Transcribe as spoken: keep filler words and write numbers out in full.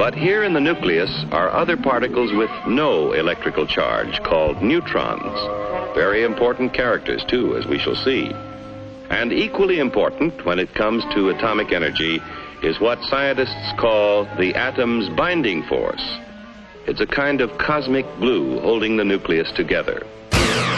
But here in the nucleus are other particles with no electrical charge called neutrons. Very important characters, too, as we shall see. And equally important when it comes to atomic energy is what scientists call the atom's binding force. It's a kind of cosmic glue holding the nucleus together.